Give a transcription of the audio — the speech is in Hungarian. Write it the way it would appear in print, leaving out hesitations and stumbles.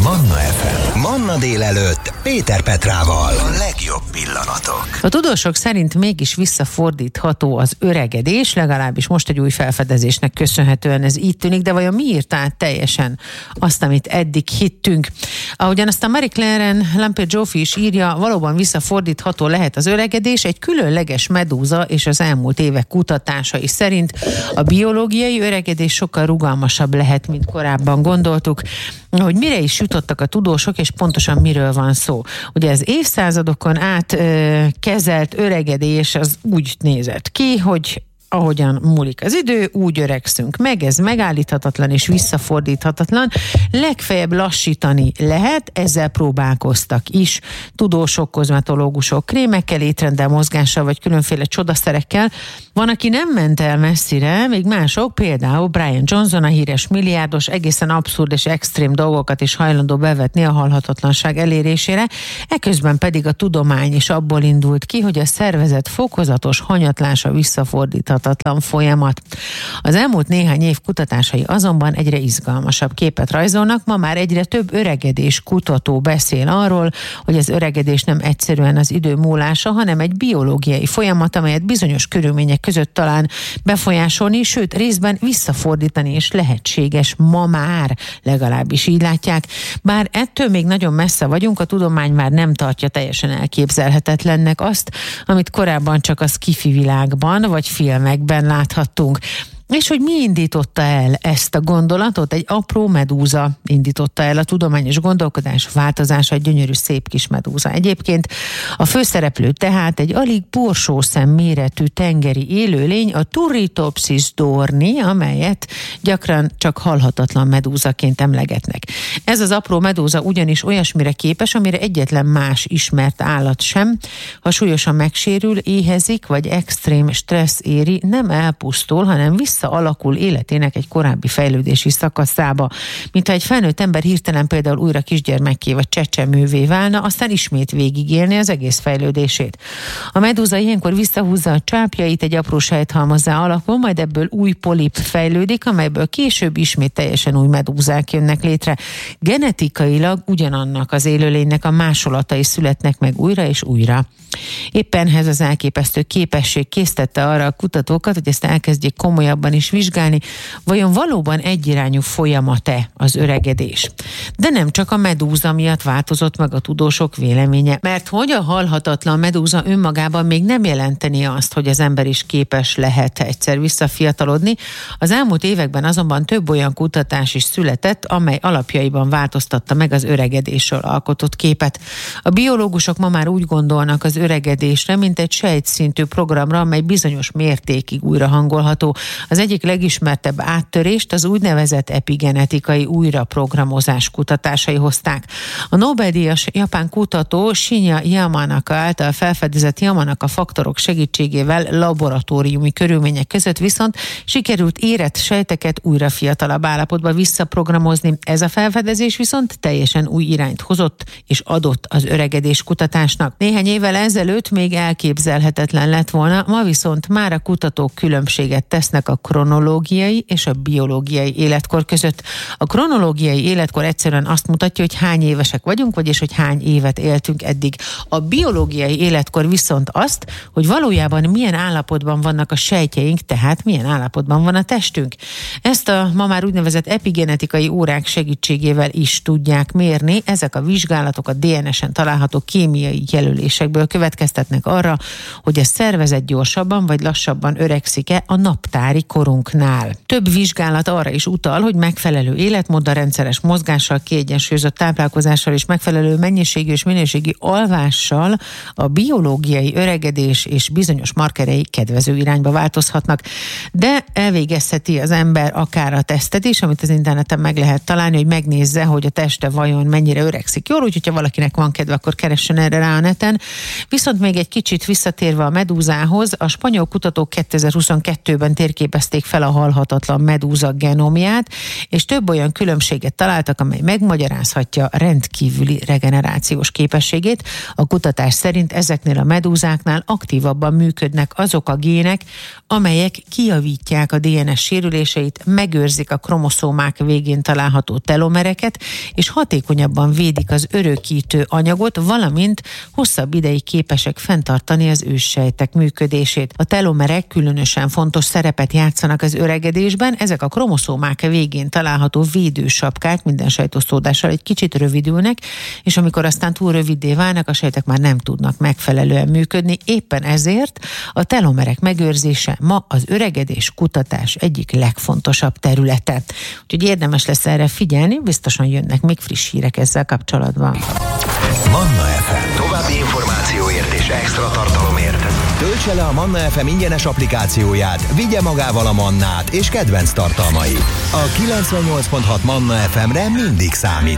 Manna FM. Manna délelőtt Péter Petrával. A legjobb pillanatok. A tudósok szerint mégis visszafordítható az öregedés, legalábbis most egy új felfedezésnek köszönhetően ez így tűnik, de vajon mi írta át teljesen azt, amit eddig hittünk? Ahogyan azt a Marie Claire Lampe-Joffé is írja, valóban visszafordítható lehet az öregedés. Egy különleges medúza és az elmúlt évek kutatásai szerint a biológiai öregedés sokkal rugalmasabb lehet, mint korábban gondoltuk. Hogy mire is jutottak a tudósok, és pontosan miről van szó. Ugye az évszázadokon át kezelt öregedés az úgy nézett ki, hogy ahogyan múlik az idő, úgy öregszünk meg, ez megállíthatatlan és visszafordíthatatlan. Legfeljebb lassítani lehet, ezzel próbálkoztak is. Tudósok, kozmetológusok, krémekkel, étrenddel, mozgással vagy különféle csodaszerekkel. Van, aki nem ment el messzire, még mások, például Brian Johnson, a híres milliárdos, egészen abszurd és extrém dolgokat is hajlandó bevetni a halhatatlanság elérésére. Eközben pedig a tudomány is abból indult ki, hogy a szervezet fokozatos hanyatlása visszafordíthatatlan folyamat. Az elmúlt néhány év kutatásai azonban egyre izgalmasabb képet rajzolnak. Ma már egyre több öregedés kutató beszél arról, hogy az öregedés nem egyszerűen az idő múlása, hanem egy biológiai folyamat, amelyet bizonyos körülmények között talán befolyásolni, sőt részben visszafordítani is lehetséges ma már, legalábbis így látják. Bár ettől még nagyon messze vagyunk, a tudomány már nem tartja teljesen elképzelhetetlennek azt, amit korábban csak a sci-fi világban vagy filmekben láthattunk. És hogy mi indította el ezt a gondolatot? Egy apró medúza indította el a tudományos gondolkodás változása, egy gyönyörű szép kis medúza. Egyébként a főszereplő tehát egy alig borsószem méretű tengeri élőlény, a Turritopsis dohrni, amelyet gyakran csak halhatatlan medúzaként emlegetnek. Ez az apró medúza ugyanis olyasmire képes, amire egyetlen más ismert állat sem. Ha súlyosan megsérül, éhezik, vagy extrém stressz éri, nem elpusztul, hanem alakul életének egy korábbi fejlődési szakaszába. Mintha egy felnőtt ember hirtelen például újra kisgyermekké vagy csecsemővé válna, aztán ismét végigélni az egész fejlődését. A medúza ilyenkor visszahúzza a csápjait, egy apró sejthalmazzá alakul, majd ebből új polip fejlődik, amelyből később ismét teljesen új medúzák jönnek létre. Genetikailag ugyanannak az élőlénynek a másolatai születnek meg újra és újra. Éppen ez az elképesztő képesség késztette arra a kutatókat, hogy ezt elkezdjék komolyabban is vizsgálni, vajon valóban egyirányú folyamat-e az öregedés. De nem csak a medúza miatt változott meg a tudósok véleménye, mert hogy a halhatatlan medúza önmagában még nem jelenteni azt, hogy az ember is képes lehet egyszer visszafiatalodni. Az elmúlt években azonban több olyan kutatás is született, amely alapjaiban változtatta meg az öregedésről alkotott képet. A biológusok ma már úgy gondolnak az öregedésre, mint egy sejtszintű programra, amely bizonyos mértékig újra hangolható. Az egyik legismertebb áttörést az úgynevezett epigenetikai újraprogramozás kutatásai hozták. A Nobel-díjas japán kutató Shinya Yamanaka által felfedezett Yamanaka faktorok segítségével laboratóriumi körülmények között viszont sikerült érett sejteket újra fiatalabb állapotba visszaprogramozni. Ez a felfedezés viszont teljesen új irányt hozott és adott az öregedés kutatásnak. Néhány évvel ezelőtt még elképzelhetetlen lett volna, ma viszont már a kutatók különbséget tesznek a kronológiai és a biológiai életkor között. A kronológiai életkor egyszerűen azt mutatja, hogy hány évesek vagyunk, vagyis hogy hány évet éltünk eddig. A biológiai életkor viszont azt, hogy valójában milyen állapotban vannak a sejtjeink, tehát milyen állapotban van a testünk. Ezt a ma már úgynevezett epigenetikai órák segítségével is tudják mérni. Ezek a vizsgálatok a DNS-en található kémiai jelölésekből következtetnek arra, hogy a szervezet gyorsabban vagy lassabban öregszik-e a naptári korunknál. Több vizsgálat arra is utal, hogy megfelelő életmóddal, rendszeres mozgással, kiegyensúlyozott táplálkozással és megfelelő mennyiségű és minőségi alvással a biológiai öregedés és bizonyos markerei kedvező irányba változhatnak. De elvégezheti az ember akár a tesztet is, amit az interneten meg lehet találni, hogy megnézze, hogy a teste vajon mennyire öregszik jól, úgyhogy ha valakinek van kedve, akkor keressen erre rá a neten. Viszont még egy kicsit visszatérve a medúzához, a spanyol kutatók 2022-ben térképezték fedezték fel a halhatatlan medúza genomját, és több olyan különbséget találtak, amely megmagyarázhatja rendkívüli regenerációs képességét. A kutatás szerint ezeknél a medúzáknál aktívabban működnek azok a gének, amelyek kijavítják a DNS sérüléseit, megőrzik a kromoszómák végén található telomereket, és hatékonyabban védik az örökítő anyagot, valamint hosszabb ideig képesek fenntartani az őssejtek működését. A telomerek különösen fontos szerepet játszanak az öregedésben, ezek a kromoszómák végén található védősapkák minden sejtosztódással egy kicsit rövidülnek, és amikor aztán túl röviddé válnak, a sejtek már nem tudnak megfelelően működni. Éppen ezért a telomerek megőrzése ma az öregedés kutatás egyik legfontosabb területe. Úgyhogy érdemes lesz erre figyelni, biztosan jönnek még friss hírek ezzel kapcsolatban. Manna FM. További információért és extra tartalomért töltse le a Manna FM ingyenes applikációját, vigye magával a Mannát és kedvenc tartalmait. A 98.6 Manna FM-re mindig számít.